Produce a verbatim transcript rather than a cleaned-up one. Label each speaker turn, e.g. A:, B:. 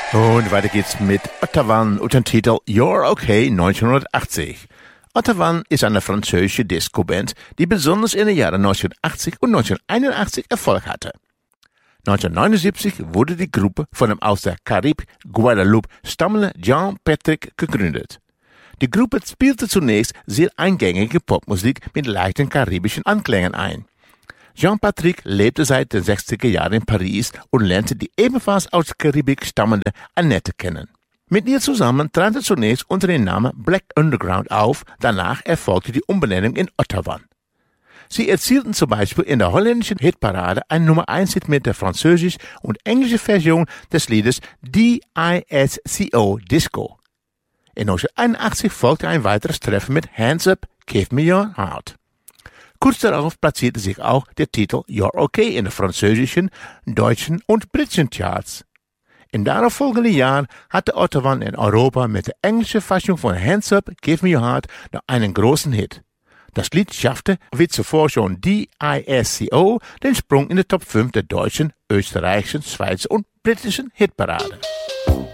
A: Und weiter geht's mit Otto Wann und dem Titel You're Okay neunzehnhundertachtzig. Otto Wann ist eine französische Disco-Band, die besonders in den Jahren neunzehnhundertachtzig und neunzehnhunderteinundachtzig Erfolg hatte. neunzehnhundertneunundsiebzig wurde die Gruppe von dem aus der Karibik Guadeloupe stammenden Jean Patrick gegründet. Die Gruppe spielte zunächst sehr eingängige Popmusik mit leichten karibischen Anklängen ein. Jean-Patrick lebte seit den sechziger Jahren in Paris und lernte die ebenfalls aus Karibik stammende Annette kennen. Mit ihr zusammen trat er zunächst unter dem Namen Black Underground auf, danach erfolgte die Umbenennung in Otto Wann. Sie erzielten zum Beispiel in der holländischen Hitparade einen Nummer eins Hit mit der französischen und englischen Version des Liedes D I S C O Disco. In neunzehnhunderteinundachtzig folgte ein weiteres Treffen mit Hands Up, Give Me Your Heart. Kurz darauf platzierte sich auch der Titel You're Okay in den französischen, deutschen und britischen Charts. Im darauffolgenden Jahr hatte Otto Wann in Europa mit der englischen Fassung von Hands Up, Give Me Your Heart noch einen großen Hit. Das Lied schaffte, wie zuvor schon D I S C O, den Sprung in die Top fünf der deutschen, österreichischen, schweizerischen und britischen Hitparade.